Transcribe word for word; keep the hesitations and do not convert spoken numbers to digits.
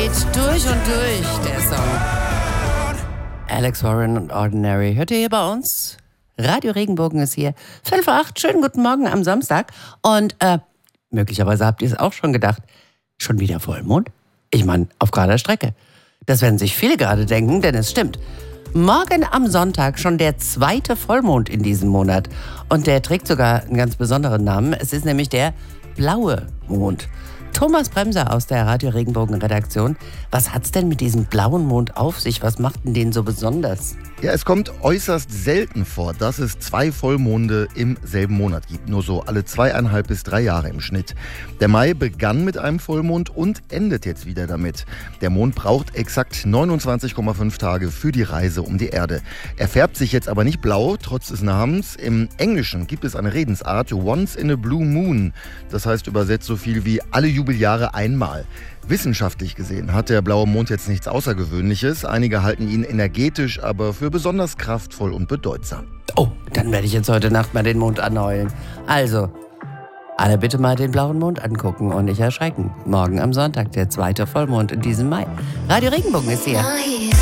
geht durch und durch, der Song. Alex Warren und Ordinary. Hört ihr hier bei uns? Radio Regenbogen ist hier. fünf Uhr acht, schönen guten Morgen am Samstag. Und äh, möglicherweise habt ihr es auch schon gedacht. Schon wieder Vollmond? Ich meine, auf gerader Strecke. Das werden sich viele gerade denken, denn es stimmt. Morgen am Sonntag schon der zweite Vollmond in diesem Monat. Und der trägt sogar einen ganz besonderen Namen. Es ist nämlich der blaue Mond. Thomas Bremser aus der Radio Regenbogen Redaktion. Was hat's denn mit diesem blauen Mond auf sich? Was macht denn den so besonders? Ja, es kommt äußerst selten vor, dass es zwei Vollmonde im selben Monat gibt. Nur so alle zweieinhalb bis drei Jahre im Schnitt. Der Mai begann mit einem Vollmond und endet jetzt wieder damit. Der Mond braucht exakt neunundzwanzig Komma fünf Tage für die Reise um die Erde. Er färbt sich jetzt aber nicht blau, trotz des Namens. Im Englischen gibt es eine Redensart, once in a blue moon. Das heißt übersetzt so viel wie alle Jubeljahre einmal. Wissenschaftlich gesehen hat der blaue Mond jetzt nichts Außergewöhnliches. Einige halten ihn energetisch, aber für besonders kraftvoll und bedeutsam. Oh, dann werde ich jetzt heute Nacht mal den Mond anheulen. Also, alle bitte mal den blauen Mond angucken und nicht erschrecken. Morgen am Sonntag, der zweite Vollmond in diesem Mai. Radio Regenbogen ist hier.